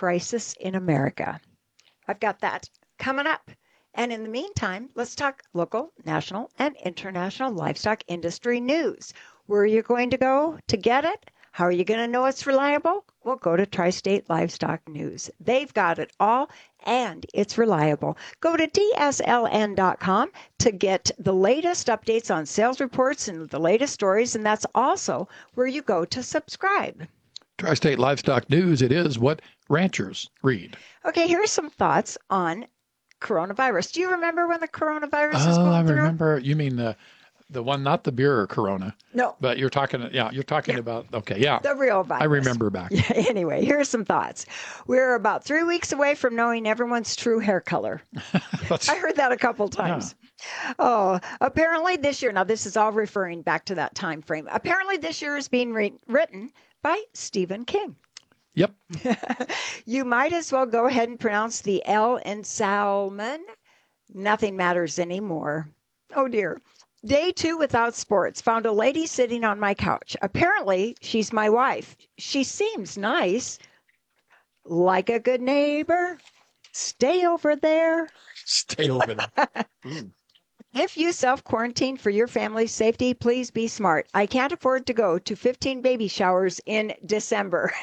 crisis in America. I've got that coming up. And in the meantime, let's talk local, national, and international livestock industry news. Where are you going to go to get it? How are you going to know it's reliable? Well, go to Tri-State Livestock News. They've got it all, and it's reliable. Go to DSLN.com to get the latest updates on sales reports and the latest stories, and that's also where you go to subscribe. Tri-State Livestock News, it is what ranchers read. Okay, here's some thoughts on coronavirus. Do you remember when the coronavirus was going through? I remember. You mean the one, not the beer Corona. No. But you're talking about, okay, yeah. The real virus. I remember back. Anyway, here's some thoughts. We're about 3 weeks away from knowing everyone's true hair color. I heard that a couple times. Yeah. Oh, apparently this year, now this is all referring back to that time frame. Apparently this year is being written by Stephen King. Yep. You might as well go ahead and pronounce the L in Salmon. Nothing matters anymore. Oh, dear. Day 2 without sports. Found a lady sitting on my couch. Apparently, she's my wife. She seems nice. Like a good neighbor. Stay over there. Stay over there. If you self-quarantine for your family's safety, please be smart. I can't afford to go to 15 baby showers in December.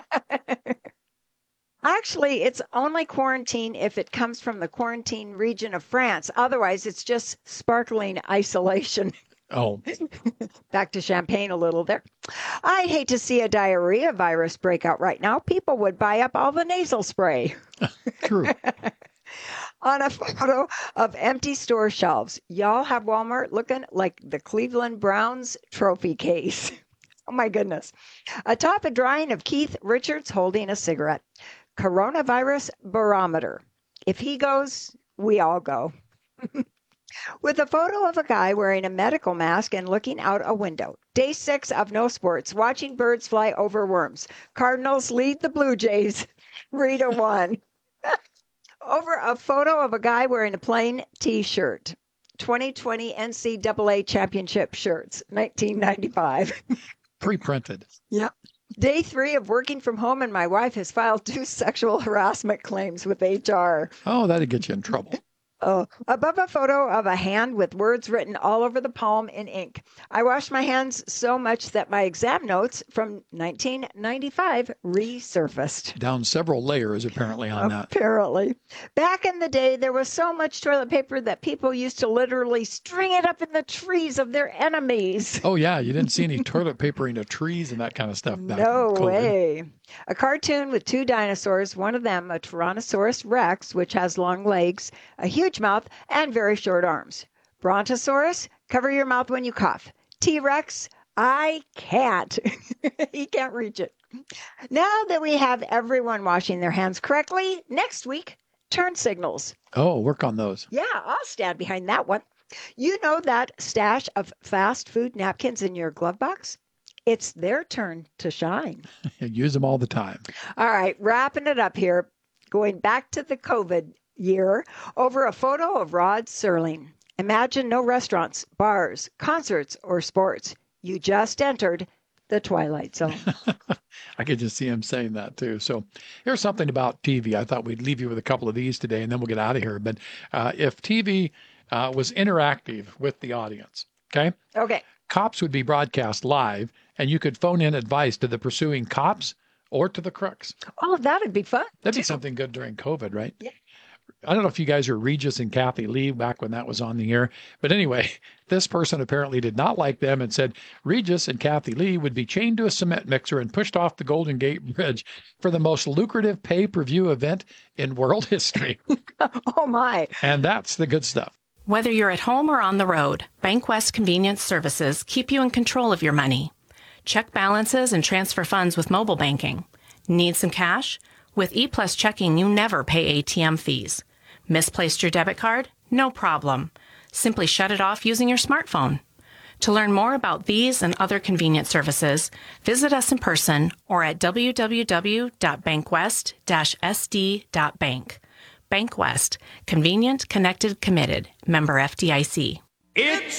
Actually, it's only quarantine if it comes from the quarantine region of France. Otherwise, it's just sparkling isolation. Oh. Back to champagne a little there. I'd hate to see a diarrhea virus break out right now. People would buy up all the nasal spray. True. On a photo of empty store shelves, y'all have Walmart looking like the Cleveland Browns trophy case. Oh, my goodness. Atop a drawing of Keith Richards holding a cigarette. Coronavirus barometer. If he goes, we all go. With a photo of a guy wearing a medical mask and looking out a window. Day 6 of no sports, watching birds fly over worms. Cardinals lead the Blue Jays 3-1. Over a photo of a guy wearing a plain T-shirt. 2020 NCAA championship shirts, 1995. Pre-printed. Yep. Day 3 of working from home, and my wife has filed 2 sexual harassment claims with HR. Oh, that'd get you in trouble. Oh, above a photo of a hand with words written all over the palm in ink. I washed my hands so much that my exam notes from 1995 resurfaced. Down several layers, apparently, on that. Apparently. Back in the day, there was so much toilet paper that people used to literally string it up in the trees of their enemies. Oh, yeah. You didn't see any toilet papering of trees and that kind of stuff back No in COVID. way. A cartoon with 2 dinosaurs, one of them a Tyrannosaurus Rex, which has long legs, a huge mouth, and very short arms. Brontosaurus, cover your mouth when you cough. T-Rex, I can't. He can't reach it. Now that we have everyone washing their hands correctly, next week, turn signals. Oh, work on those. Yeah, I'll stand behind that one. You know that stash of fast food napkins in your glove box? It's their turn to shine. Use them all the time. All right, wrapping it up here, going back to the COVID year, over a photo of Rod Serling. Imagine no restaurants, bars, concerts, or sports. You just entered the Twilight Zone. I could just see him saying that too. So here's something about TV. I thought we'd leave you with a couple of these today, and then we'll get out of here. But if TV was interactive with the audience, Okay. Cops would be broadcast live, and you could phone in advice to the pursuing cops or to the crooks. Oh, that'd be fun. That'd be something good during COVID, right? Yeah. I don't know if you guys are Regis and Kathy Lee back when that was on the air. But anyway, this person apparently did not like them and said Regis and Kathy Lee would be chained to a cement mixer and pushed off the Golden Gate Bridge for the most lucrative pay-per-view event in world history. Oh, my. And that's the good stuff. Whether you're at home or on the road, BankWest Convenience Services keep you in control of your money. Check balances and transfer funds with mobile banking. Need some cash? With ePlus Checking, you never pay ATM fees. Misplaced your debit card? No problem. Simply shut it off using your smartphone. To learn more about these and other convenient services, visit us in person or at www.bankwest-sd.bank. BankWest, convenient, connected, committed. Member FDIC. It's